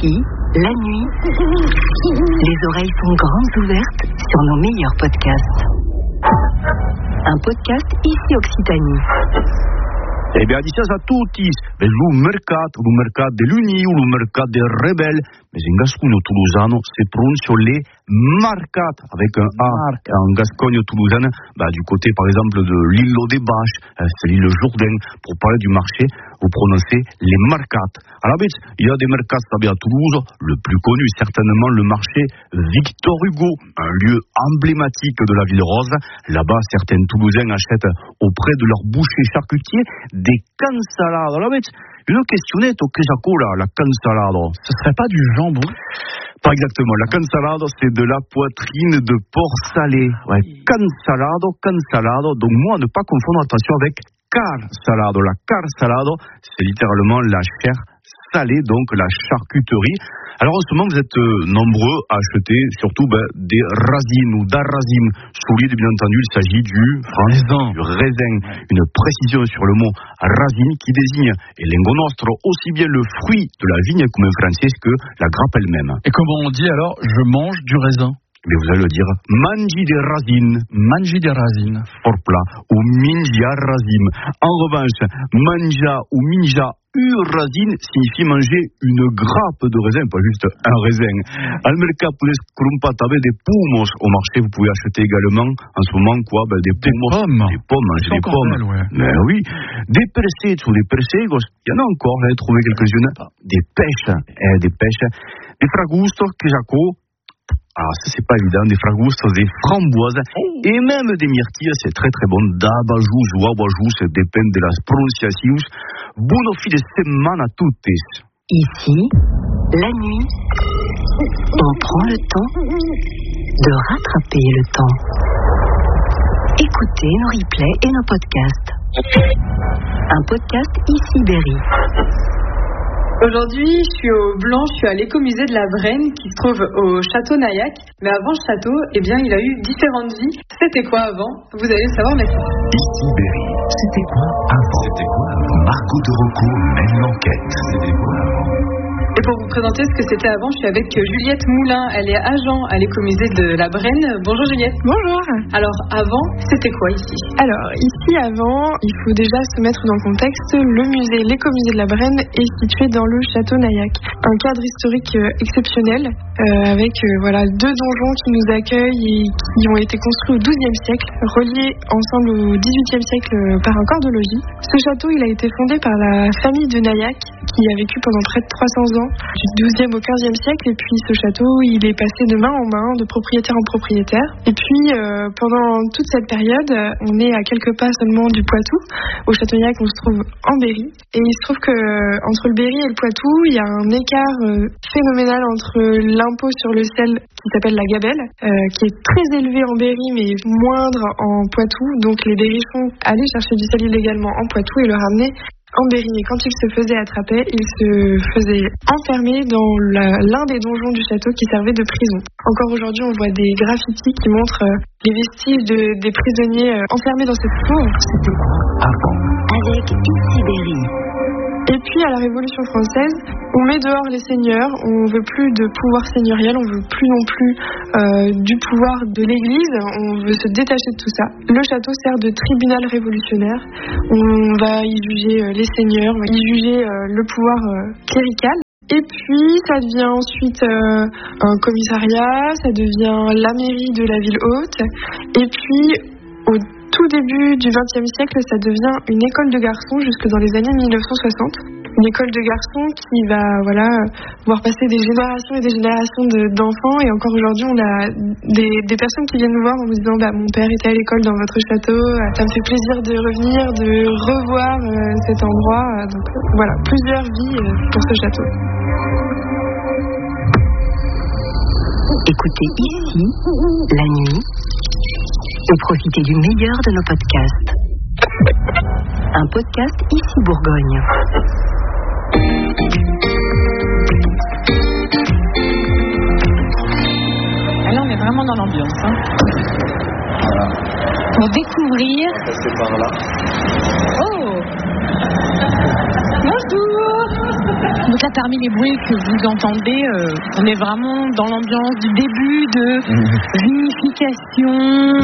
Ici, la nuit, les oreilles sont grandes ouvertes sur nos meilleurs podcasts. Un podcast Ici Occitanie. Eh bien, diciamo a tutti, lo mercato dell'Uni o lo mercato del Rebel, mais in gascogno toulousano si prononce les marcat avec un A. En gascogne toulousaine, du côté par exemple de l'île des Bâches, c'est l'île Jourdain, pour parler du marché, vous prononcez les marcat. Alors, il y a des mercats à Toulouse, le plus connu certainement le marché Victor Hugo, un lieu emblématique de la ville rose. Là-bas, certains Toulousains achètent auprès de leur boucher charcutier des cansalades. Alors, une questionnette au Kéjaco, la cansalade. Ce serait pas du jambon? Pas exactement. La cansalade, c'est de la poitrine de porc salé. Ouais. Cansalade. Donc, moi, ne pas confondre, attention, avec car-salade. La car-salade, c'est littéralement la chair salée, donc la charcuterie. Alors, en ce moment, vous êtes nombreux à acheter surtout des racines ou d'arrasines solides. Bien entendu, il s'agit du raisin. Une précision sur le mot racine qui désigne et lingo nostro aussi bien le fruit de la vigne comme en français que la grappe elle-même. Et comment on dit alors je mange du raisin? Mais vous allez le dire mangi des racines, fort plat, ou mingia racine. En revanche, manja ou minja racine signifie manger une grappe de raisin, pas juste un raisin. Al mercato les crumpatave des pomos. Au marché, vous pouvez acheter également en ce moment des pommes. Des pommes, manger des pommes. Ouais. Mais oui. Des percées ou des persegos. Il y en a encore, j'en ai trouvé quelques-unes. Des pêches. Des fragustos, Kéjaco. Alors ça c'est pas évident, des fragustos, des framboises et même des myrtilles, c'est très très bon. D'abajous ou abajous, ça dépend de la prononciation. Buon fine settimana a tutti. Ici, la nuit, on prend le temps de rattraper le temps. Écoutez nos replays et nos podcasts. Un podcast Ici Berry. Aujourd'hui, je suis au Blanc, je suis à l'écomusée de la Brenne qui se trouve au château Naillac. Mais avant le château, il a eu différentes vies. C'était quoi avant? Vous allez le savoir maintenant. Ici Berry, c'était quoi avant? Marco de Rocco mène l'enquête. C'était quoi avant? Et pour vous présenter ce que c'était avant, je suis avec Juliette Moulin. Elle est agent à l'écomusée de la Brenne. Bonjour Juliette. Bonjour. Alors avant, c'était quoi ici? Alors ici avant, il faut déjà se mettre dans le contexte. Le musée, l'écomusée de la Brenne est situé dans le château Naillac. Un cadre historique exceptionnel avec deux donjons qui nous accueillent et qui ont été construits au XIIe siècle, reliés ensemble au XVIIIe siècle par un corps de logis. Ce château, il a été fondé par la famille de Naillac qui a vécu pendant près de 300 ans, du XIIe au XVe siècle, et puis ce château, il est passé de main en main, de propriétaire en propriétaire. Et puis, pendant toute cette période, on est à quelques pas seulement du Poitou. Au château Naillac, on se trouve en Berry. Et il se trouve que entre le Berry et le Poitou, il y a un écart phénoménal entre l'impôt sur le sel qui s'appelle la gabelle, qui est très élevé en Berry, mais moindre en Poitou. Donc les berrichons allaient chercher du sel illégalement en Poitou et le ramenaient en Berry. Et quand ils se faisaient attraper, ils se faisaient enfermer dans l'un des donjons du château qui servait de prison. Encore aujourd'hui, on voit des graffitis qui montrent les vestiges des prisonniers enfermés dans cette cour. C'était quoi avant? Avec Ici Berry. Et puis à la Révolution française, on met dehors les seigneurs, on veut plus de pouvoir seigneurial, on veut plus non plus du pouvoir de l'Église, on veut se détacher de tout ça. Le château sert de tribunal révolutionnaire, on va y juger les seigneurs, on va y juger le pouvoir clérical. Et puis ça devient ensuite un commissariat, ça devient la mairie de la ville haute, et puis au tout début du XXe siècle, ça devient une école de garçons jusque dans les années 1960. Une école de garçons qui va voir passer des générations et des générations d'enfants. Et encore aujourd'hui, on a des personnes qui viennent nous voir en nous disant mon père était à l'école dans votre château, ça me fait plaisir de revenir, de revoir cet endroit. Donc voilà, plusieurs vies pour ce château. Écoutez ici, la nuit, et profitez du meilleur de nos podcasts. Un podcast Ici Bourgogne. Ah là, on est vraiment dans l'ambiance. Voilà. Pour découvrir. On va passer par là. Oh! Bonjour! Donc là, parmi les bruits que vous entendez, on est vraiment dans l'ambiance du début de vinification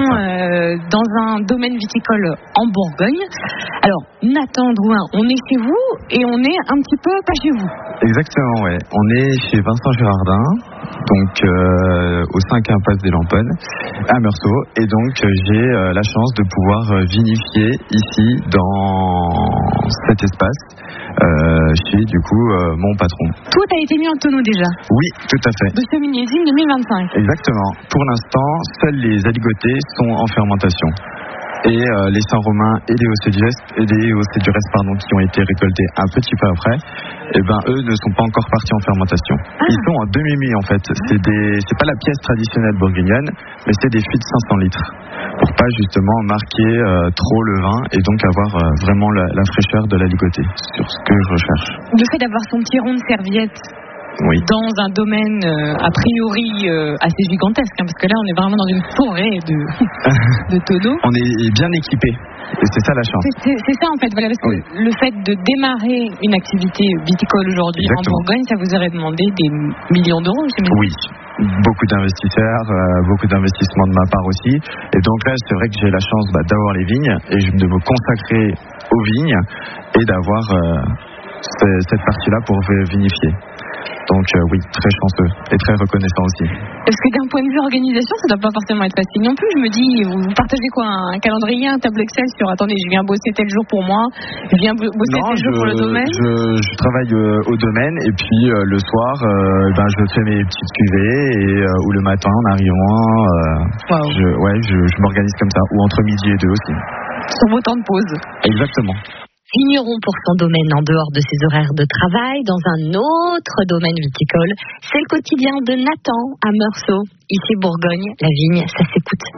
dans un domaine viticole en Bourgogne. Alors, Nathan Drouin, on est chez vous et on est un petit peu pas chez vous. Exactement, ouais. On est chez Vincent Girardin, donc au 5 impasse des Lamponnes, à Meursault. Et donc, j'ai la chance de pouvoir vinifier ici, dans cet espace, chez, du coup, mon patron. Tout a été mis en tonneau déjà. Oui, tout à fait. De ce millésime 2025. Exactement. Pour l'instant, seuls les aligotés sont en fermentation. Et les Saint-Romains et les Océdures, qui ont été récoltés un petit peu après, eux ne sont pas encore partis en fermentation. Ils sont en demi-muit en fait. C'est pas la pièce traditionnelle bourguignonne, mais c'est des fûts de 500 litres. Pour pas justement marquer trop le vin et donc avoir vraiment la fraîcheur de l'aligoté sur ce que je recherche. Le fait d'avoir son petit rond de serviette. Oui. Dans un domaine a priori assez gigantesque, parce que là on est vraiment dans une forêt de tonneaux. On est bien équipé. Et c'est ça la chance. C'est ça en fait, voilà, parce que le fait de démarrer une activité viticole aujourd'hui en Bourgogne, ça vous aurait demandé des millions d'euros, j'imagine. Oui, beaucoup d'investisseurs, beaucoup d'investissements de ma part aussi. Et donc là, c'est vrai que j'ai la chance d'avoir les vignes et de me consacrer aux vignes et d'avoir cette partie-là pour vinifier. Donc oui, très chanceux et très reconnaissant aussi. Parce que d'un point de vue organisation, ça doit pas forcément être facile non plus. Je me dis, vous partagez quoi, un calendrier, un tableau Excel sur attendez, je viens bosser tel jour pour moi, je viens bosser tel jour pour le domaine. Je travaille au domaine et puis le soir, je fais mes petites cuvées ou le matin en arrivant, je m'organise comme ça, ou entre midi et 2 aussi. Sur vos temps de pause. Exactement. Vigneron pour son domaine en dehors de ses horaires de travail, dans un autre domaine viticole. C'est le quotidien de Nathan à Meursault. Ici Bourgogne, la vigne, ça s'écoute.